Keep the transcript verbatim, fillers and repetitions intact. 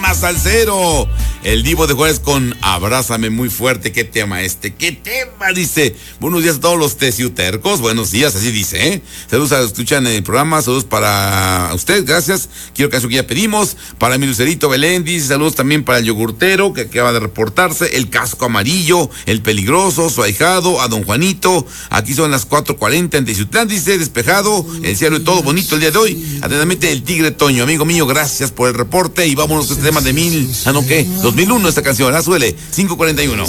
Salsero, el Divo de Juárez con Abrázame muy fuerte. ¿Qué tema este? ¿Qué tema? Dice, buenos días a todos los teciutercos, buenos días, así dice, ¿eh? Saludos a los que escuchan el programa, saludos para usted, gracias. Quiero que eso que ya pedimos, para mi Lucerito Belén, dice, saludos también para el yogurtero, que acaba de reportarse, el casco amarillo, el peligroso, su ahijado, a don Juanito, aquí son las cuatro cuarenta en Teciutlán, dice, despejado, el cielo y todo bonito el día de hoy. Atentamente, el Tigre Toño, amigo mío, gracias por el reporte, y vámonos a este tema de mil, ah no, ¿qué? dos mil uno esta canción, la suele, cinco cuarenta y uno.